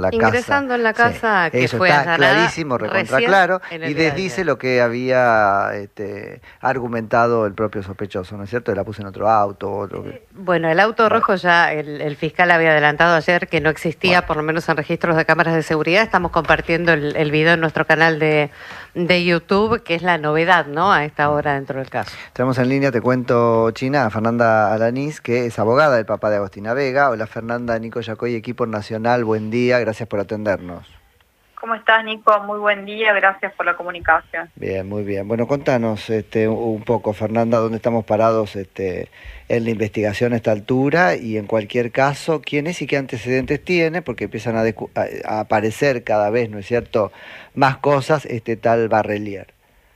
la casa. Ingresando en la casa, sí. que Eso fue está allanada clarísimo, recontra recién claro, en el y día de desdice ayer. lo que había argumentado el propio sospechoso, ¿no es cierto? La puse en otro auto, otro... Bueno, el auto Bueno, rojo ya el fiscal había adelantado ayer que no existía, bueno. por lo menos en registros de cámaras de seguridad. Estamos compartiendo el video en nuestro canal de YouTube, que es la novedad, ¿no? A esta hora dentro del caso. Tenemos en línea, te cuento, China, a Fernanda Alanís, que es abogada del papá de Agostina Vega. Hola Fernanda, Nico Yacoy, equipo nacional, buen día, gracias por atendernos. ¿Cómo estás, Nico? Muy buen día, gracias por la comunicación. Bien, muy bien. Bueno, contanos un poco, Fernanda, dónde estamos parados en la investigación a esta altura y en cualquier caso, quién es y qué antecedentes tiene, porque empiezan a aparecer cada vez, ¿no es cierto?, más cosas, este tal Barrelier.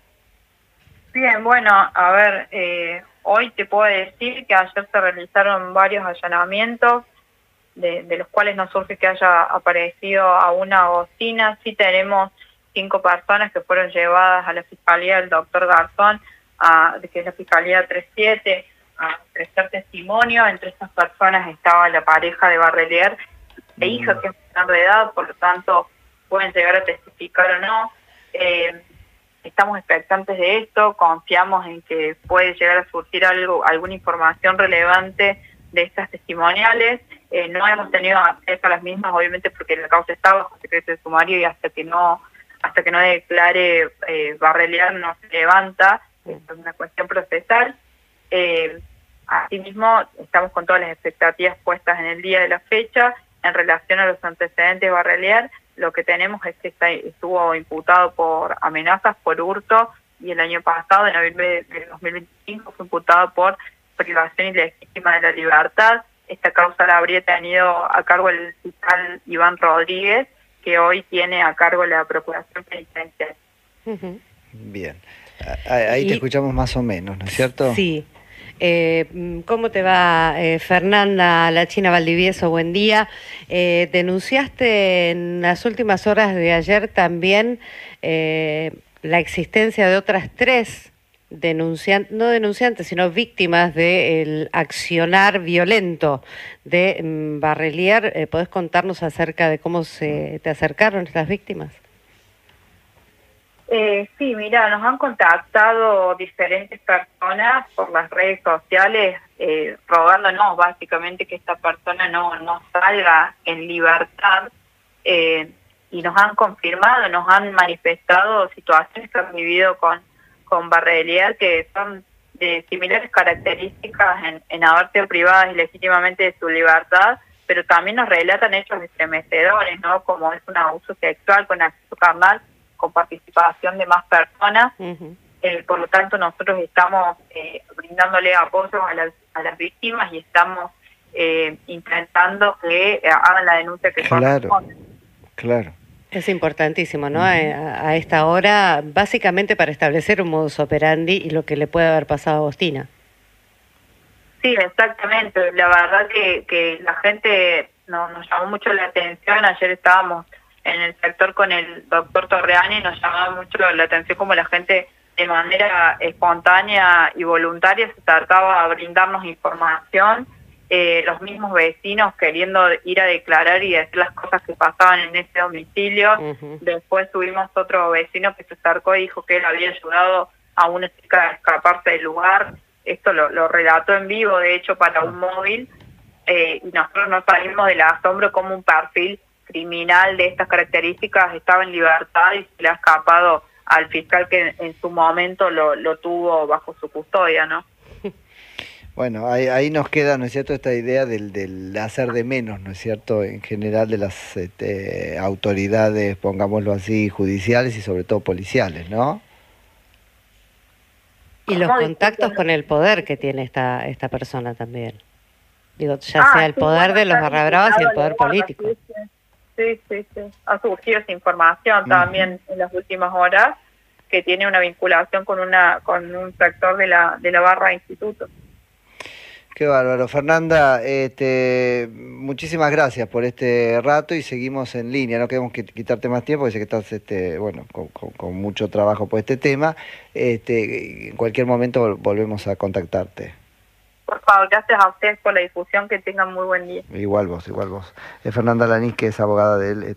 Bien, bueno, a ver, hoy te puedo decir que ayer se realizaron varios allanamientos, de los cuales no surge que haya aparecido a una Agostina. Sí tenemos 5 personas que fueron llevadas a la Fiscalía del doctor Garzón, que es la Fiscalía 37, a prestar testimonio. Entre estas personas estaba la pareja de Barrelier e hija, que es menor de edad, por lo tanto pueden llegar a testificar o no. Estamos expectantes de esto, confiamos en que puede llegar a surgir alguna información relevante de estas testimoniales. No hemos tenido acceso a las mismas, obviamente, porque la causa está bajo secreto de sumario y hasta que no declare Barrelier no se levanta. Es una cuestión procesal. Asimismo, estamos con todas las expectativas puestas en el día de la fecha. En relación a los antecedentes de Barrelier, lo que tenemos es que estuvo imputado por amenazas, por hurto, y el año pasado, en noviembre del 2025, fue imputado por privación ilegítima de la libertad. Esta causa la habría tenido a cargo el fiscal Iván Rodríguez, que hoy tiene a cargo la Procuración Penitenciaria. Bien, ahí te escuchamos más o menos, ¿no es cierto? Sí. ¿Cómo te va, Fernanda La China Valdivieso? Buen día. Denunciaste en las últimas horas de ayer también la existencia de otras 3 no denunciantes, sino víctimas del accionar violento de Barrelier. ¿Podés contarnos acerca de cómo te acercaron estas víctimas? Sí, mira, nos han contactado diferentes personas por las redes sociales, rogándonos básicamente que esta persona no salga en libertad, y nos han confirmado, nos han manifestado situaciones que han vivido con Barrelier, que son de similares características en haber sido privadas ilegítimamente de su libertad, pero también nos relatan hechos estremecedores, ¿no? Como es un abuso sexual con acceso carnal, con participación de más personas. Por lo tanto, nosotros estamos brindándole apoyo a las víctimas y estamos intentando que hagan la denuncia que corresponde. Claro. Es importantísimo, ¿no? A esta hora, básicamente para establecer un modus operandi y lo que le puede haber pasado a Agostina. Sí, exactamente. La verdad que la gente nos llamó mucho la atención. Ayer estábamos en el sector con el doctor Torreani, nos llamaba mucho la atención como la gente de manera espontánea y voluntaria se trataba a brindarnos información, los mismos vecinos queriendo ir a declarar y decir las cosas que pasaban en ese domicilio. Después tuvimos otro vecino que se acercó y dijo que él había ayudado a una chica a escaparse del lugar. Esto lo relató en vivo, de hecho, para un móvil, y nosotros no salimos del asombro como un perfil criminal de estas características estaba en libertad y se le ha escapado al fiscal que en su momento lo tuvo bajo su custodia, ¿no? Bueno, ahí nos queda, ¿no es cierto?, esta idea del hacer de menos, ¿no es cierto?, en general de las autoridades, pongámoslo así, judiciales y sobre todo policiales, ¿no? Y los contactos con el poder que tiene esta persona también. Digo, ya sea el poder de los barrabravas y el poder político. Sí. Ha surgido esa información también en las últimas horas, que tiene una vinculación con un sector de la barra de instituto. Qué bárbaro. Fernanda, muchísimas gracias por este rato y seguimos en línea. No queremos quitarte más tiempo, porque sé que estás con mucho trabajo por este tema. En cualquier momento volvemos a contactarte. Por favor, gracias a ustedes por la difusión, que tengan muy buen día. Igual vos. Fernanda Alanís, que es abogada de él.